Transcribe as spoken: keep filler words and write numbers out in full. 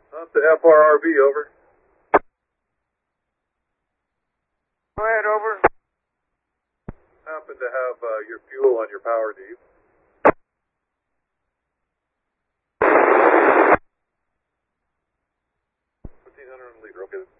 Up to F R R B, over. Go ahead, over. Happen to have uh, your fuel on your power deep. fifteen hundred liter, okay.